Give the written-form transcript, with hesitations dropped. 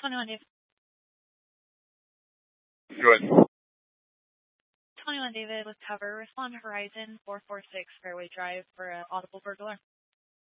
21 David. Good. 21 David with cover. Respond to Horizon 446 Fairway Drive for an audible burglar.